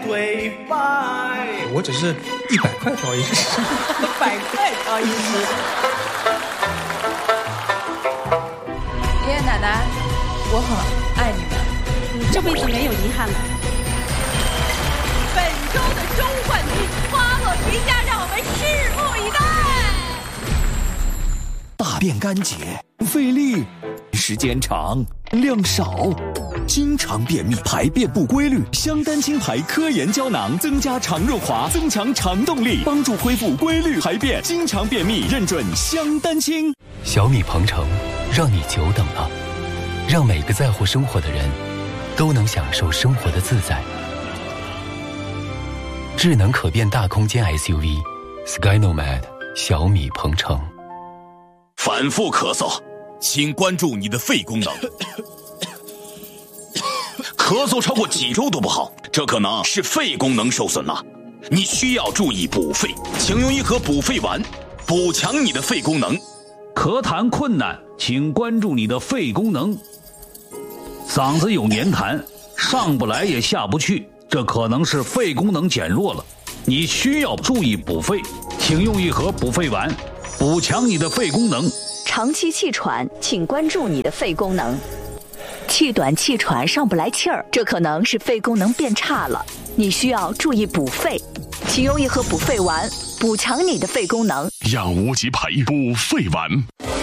会败。 我只是100块调音师 100块调音师。爷爷奶奶，我很爱你们， 这辈子没有遗憾了。 本周的中冠军花落谁家，让我们拭目以待。 大便干结，费力，时间长，量少，经常便秘，排便不规律。香丹清排科研胶囊增加肠润滑，增强肠动力，帮助恢复规律排便。经常便秘认准香丹清。 小米鹏程，让你久等了，让每个在乎生活的人都能享受生活的自在。智能可变大空间 SUV SkyNomad 小米鹏程。 反复咳嗽，请关注你的肺功能。咳嗽超过几周都不好，这可能是肺功能受损了。你需要注意补肺，请用一盒补肺丸，补强你的肺功能。 咳痰困难，请关注你的肺功能。嗓子有黏痰，上不来也下不去，这可能是肺功能减弱了。你需要注意补肺，请用一盒补肺丸，补强你的肺功能。 长期气喘，请关注你的肺功能。气短气喘上不来气儿，这可能是肺功能变差了，你需要注意补肺，请用一盒补肺丸，补强你的肺功能。 养无极培补肺丸。